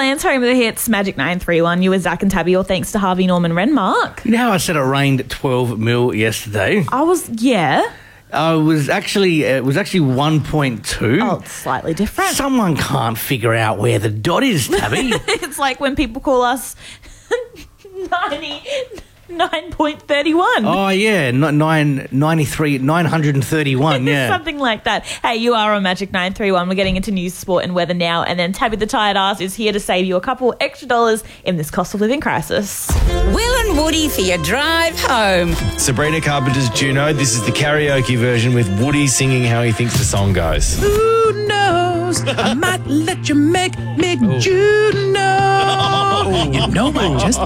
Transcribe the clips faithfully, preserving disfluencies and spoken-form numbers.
Riverland's home of the hits, Magic nine three one. You were Zach and Tabby, all thanks to Harvey Norman Renmark. You know how I said it rained twelve mil yesterday? I was, yeah. I was actually, it was actually one point two. Oh, it's slightly different. Someone can't figure out where the dot is, Tabby. It's like when people call us ninety, nine point three one. Oh, yeah, nine, ninety-three, nine hundred thirty-one, yeah. Something like that. Hey, you are on Magic nine three one. We're getting into news, sport and weather now. And then Tabby the Tired Ass is here to save you a couple extra dollars in this cost of living crisis. Will and Woody for your drive home. Sabrina Carpenter's Juno. This is the karaoke version with Woody singing how he thinks the song goes. Who knows? I might let you make me oh. Juno. Oh. You know I just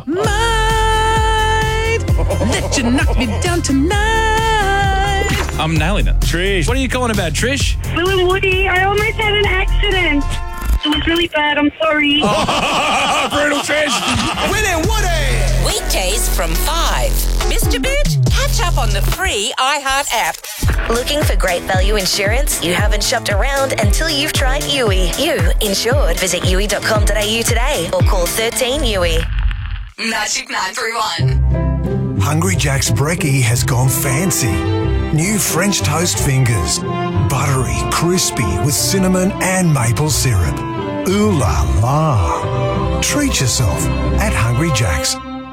might let you knock me down tonight. I'm nailing it. Trish. What are you calling about, Trish? Will and Woody, I almost had an accident. It was really bad. I'm sorry. Oh, brutal, Trish. Will and Woody. Weekdays from five. Mister Bitch, catch up on the free iHeart app. Looking for great value insurance? You haven't shopped around until you've tried U I. You insured. Visit U I dot com dot a u today or call thirteen U I. Magic nine three one. Hungry Jack's brekkie has gone fancy. New French toast fingers. Buttery, crispy with cinnamon and maple syrup. Ooh la la. Treat yourself at Hungry Jack's.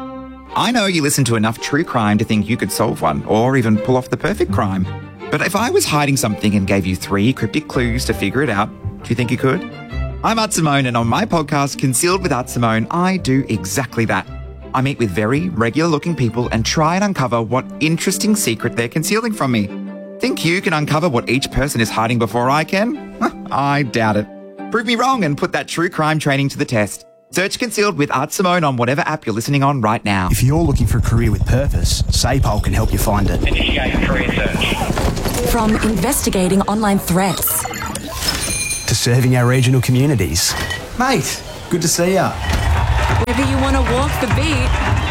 I know you listen to enough true crime to think you could solve one or even pull off the perfect crime. But if I was hiding something and gave you three cryptic clues to figure it out, do you think you could? I'm Art Simone, and on my podcast, Concealed with Art Simone, I do exactly that. I meet with very regular-looking people and try and uncover what interesting secret they're concealing from me. Think you can uncover what each person is hiding before I can? I doubt it. Prove me wrong and put that true crime training to the test. Search Concealed with Art Simone on whatever app you're listening on right now. If you're looking for a career with purpose, SAPOL can help you find it. Initiate career search. From investigating online threats to serving our regional communities. Mate, good to see ya. Whether you want to walk the beat,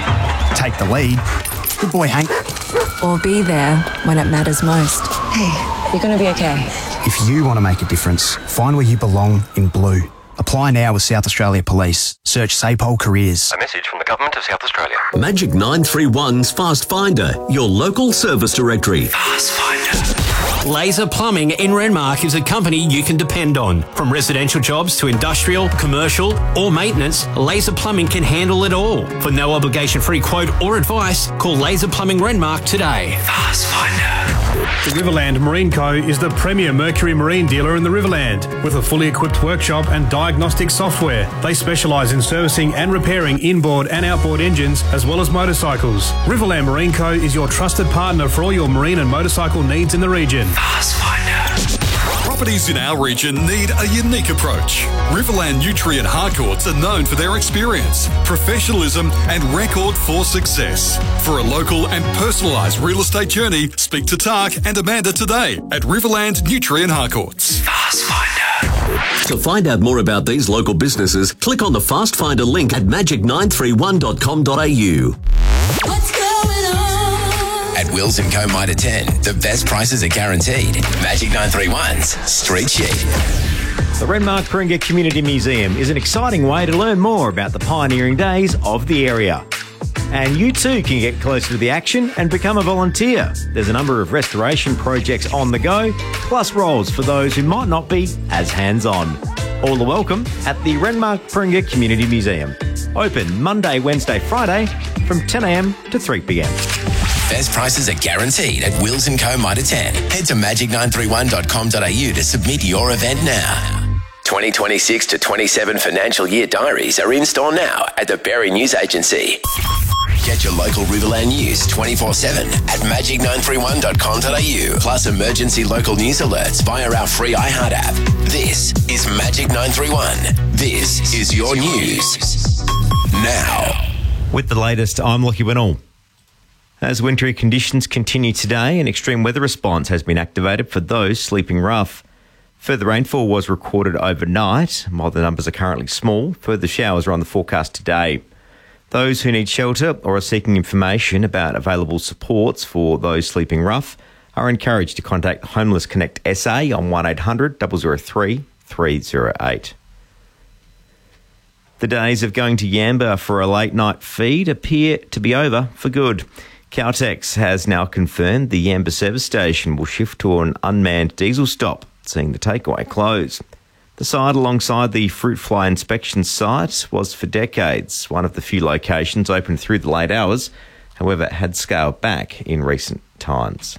take the lead. Good boy, Hank. Or be there when it matters most. Hey, you're going to be okay. If you want to make a difference, find where you belong in blue. Apply now with South Australia Police. Search SAPOL Careers. A message from the Government of South Australia. Magic nine three one's Fast Finder, your local service directory. Fast Finder. Laser Plumbing in Renmark is a company you can depend on. From residential jobs to industrial, commercial or maintenance, Laser Plumbing can handle it all. For no obligation free quote or advice, call Laser Plumbing Renmark today. Fast Finder. The Riverland Marine Co. is the premier Mercury Marine dealer in the Riverland. With a fully equipped workshop and diagnostic software, they specialise in servicing and repairing inboard and outboard engines as well as motorcycles. Riverland Marine Co. is your trusted partner for all your marine and motorcycle needs in the region. Fast Finder. Properties in our region need a unique approach. Riverland Nutrient Harcourts are known for their experience, professionalism and record for success. For a local and personalised real estate journey, speak to Tark and Amanda today at Riverland Nutrient Harcourts. Fast Finder. To find out more about these local businesses, click on the Fast Finder link at magic nine three one dot com dot a u. What's going on? At Wills and Co. Mitre ten, the best prices are guaranteed. Magic nine three one's Street Sheet. The Renmark Paringa Community Museum is an exciting way to learn more about the pioneering days of the area. And you too can get closer to the action and become a volunteer. There's a number of restoration projects on the go, plus roles for those who might not be as hands-on. All are welcome at the Renmark Paringa Community Museum. Open Monday, Wednesday, Friday from ten a m to three p m. Best prices are guaranteed at Wills and Co. Mitre ten. Head to magic nine three one dot com dot a u to submit your event now. twenty twenty-six to twenty-seven financial year diaries are in store now at the Berry News Agency. Get your local Riverland news twenty-four seven at magic nine three one dot com dot a u, plus emergency local news alerts via our free iHeart app. This is Magic nine three one. This is your news. Now. With the latest, I'm Lockie Winnell. As wintry conditions continue today, an extreme weather response has been activated for those sleeping rough. Further rainfall was recorded overnight. While the numbers are currently small, further showers are on the forecast today. Those who need shelter or are seeking information about available supports for those sleeping rough are encouraged to contact Homeless Connect S A on one eight hundred, zero zero three, three zero eight. The days of going to Yamba for a late night feed appear to be over for good. Caltex has now confirmed the Yamba service station will shift to an unmanned diesel stop, seeing the takeaway close. The site alongside the fruit fly inspection site was for decades one of the few locations open through the late hours, however it had scaled back in recent times.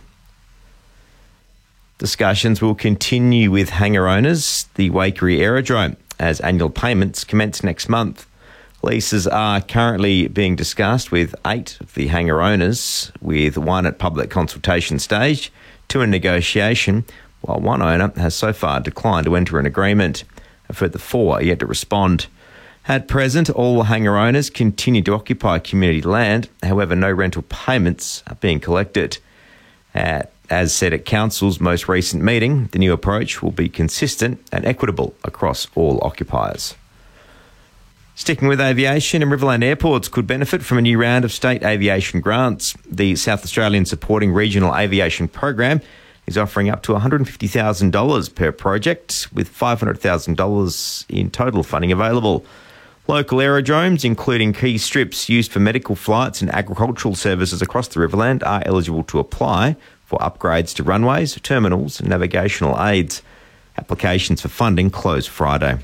Discussions will continue with hangar owners, the Waikerie Aerodrome, as annual payments commence next month. Leases are currently being discussed with eight of the hangar owners, with one at public consultation stage, two in negotiation, while one owner has so far declined to enter an agreement. A further four are yet to respond. At present, all hangar owners continue to occupy community land, however no rental payments are being collected. At, as said at Council's most recent meeting, the new approach will be consistent and equitable across all occupiers. Sticking with aviation, and Riverland Airports could benefit from a new round of state aviation grants. The South Australian Supporting Regional Aviation Program is offering up to one hundred fifty thousand dollars per project, with five hundred thousand dollars in total funding available. Local aerodromes, including key strips used for medical flights and agricultural services across the Riverland, are eligible to apply for upgrades to runways, terminals and navigational aids. Applications for funding close Friday.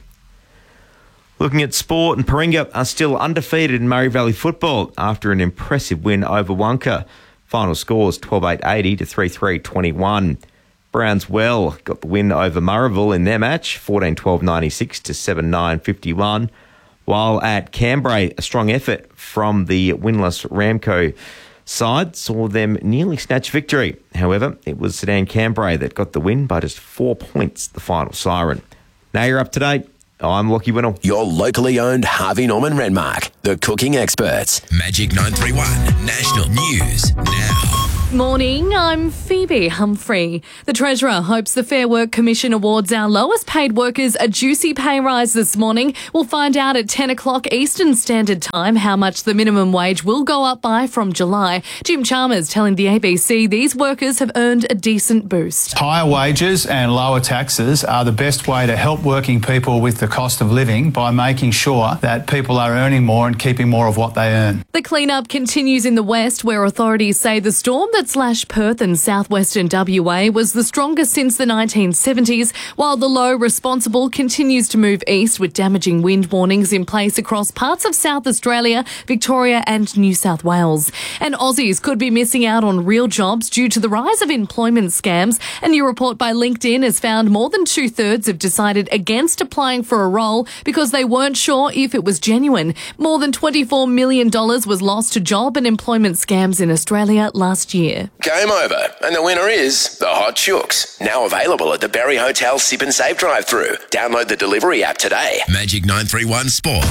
Looking at sport, and Paringa are still undefeated in Murray Valley football after an impressive win over Wonka. Final scores twelve eight eighty to three three twenty-one. Brownswell got the win over Murrayville in their match, fourteen twelve ninety-six to seven nine fifty-one. While at Cambrai, a strong effort from the winless Ramco side saw them nearly snatch victory. However, it was Sedan Cambrai that got the win by just four points, the final siren. Now you're up to date. I'm Lockie Winnell. Your locally owned Harvey Norman Renmark, the cooking experts. Magic nine three one, National News Now. Morning, I'm Phoebe Humphrey. The Treasurer hopes the Fair Work Commission awards our lowest paid workers a juicy pay rise this morning. We'll find out at ten o'clock Eastern Standard Time how much the minimum wage will go up by from July. Jim Chalmers telling the A B C these workers have earned a decent boost. Higher wages and lower taxes are the best way to help working people with the cost of living by making sure that people are earning more and keeping more of what they earn. The clean-up continues in the west, where authorities say the storm that slashed Perth and southwestern W A was the strongest since the nineteen seventies, while the low responsible continues to move east with damaging wind warnings in place across parts of South Australia, Victoria and New South Wales. And Aussies could be missing out on real jobs due to the rise of employment scams. A new report by LinkedIn has found more than two-thirds have decided against applying for a role because they weren't sure if it was genuine. More than twenty-four million dollars was lost to job and employment scams in Australia last year. Game over, and the winner is the Hot Chooks. Now available at the Berry Hotel Sip and Save drive-through. Download the delivery app today. Magic nine three one Sport.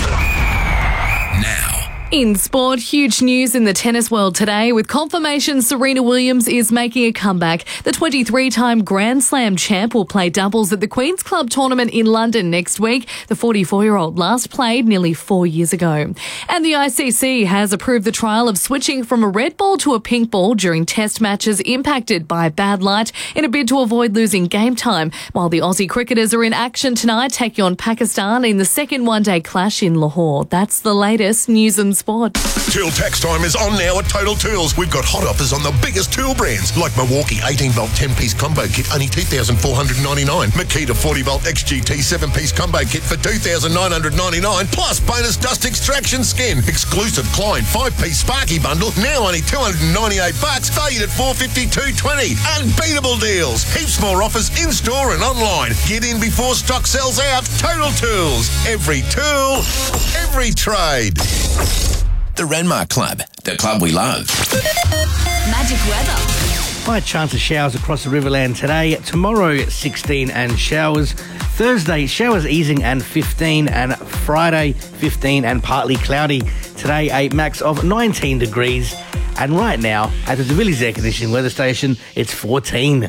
Now. In sport, huge news in the tennis world today with confirmation Serena Williams is making a comeback. The twenty-three-time Grand Slam champ will play doubles at the Queen's Club tournament in London next week. The forty-four-year-old last played nearly four years ago. And the I C C has approved the trial of switching from a red ball to a pink ball during test matches impacted by bad light in a bid to avoid losing game time. While the Aussie cricketers are in action tonight, taking on Pakistan in the second one-day clash in Lahore. That's the latest news and sport. Tool tax time is on now at Total Tools. We've got hot offers on the biggest tool brands like Milwaukee eighteen volt ten piece combo kit, only two thousand four hundred ninety-nine dollars. Makita forty volt X G T seven piece combo kit for two thousand nine hundred ninety-nine dollars. Plus bonus dust extraction skin. Exclusive Klein five piece Sparky bundle, now only two hundred ninety-eight bucks, valued at four fifty-two twenty. Unbeatable deals. Heaps more offers in store and online. Get in before stock sells out. Total Tools. Every tool, every trade. The Renmark Club, the club we love. Magic weather. High chance of showers across the Riverland today. Tomorrow, sixteen and showers. Thursday, showers easing and fifteen. And Friday, fifteen and partly cloudy. Today, a max of nineteen degrees. And right now, at the Davilli's Air Conditioning weather station, it's fourteen.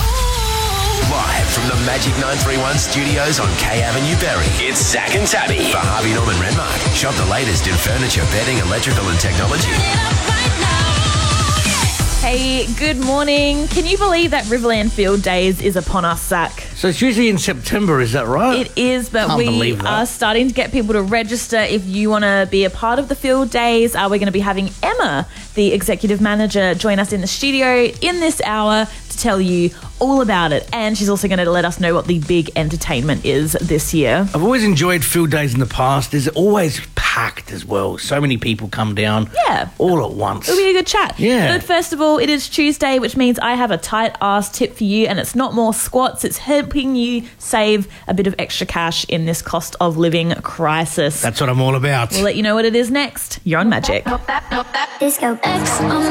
Live from the Magic nine three one studios on K Avenue, Berry, it's Zach and Tabby for Harvey Norman Renmark. Shop the latest in furniture, bedding, electrical and technology. Hey, good morning. Can you believe that Riverland Field Days is upon us, Zach? So it's usually in September, is that right? It is, but Can't we believe that. are starting to get people to register if you want to be a part of the Field Days. Uh, we're going to be having Emma, the executive manager, join us in the studio in this hour to tell you all about it. And she's also going to let us know what the big entertainment is this year. I've always enjoyed Field Days in the past. There's always packed as well. So many people come down Yeah. all at once. It'll be a good chat. Yeah. But first of all, it is Tuesday, which means I have a tight ass tip for you, and it's not more squats. It's helping you save a bit of extra cash in this cost of living crisis. That's what I'm all about. We'll let you know what it is next. You're on Magic. Disco X on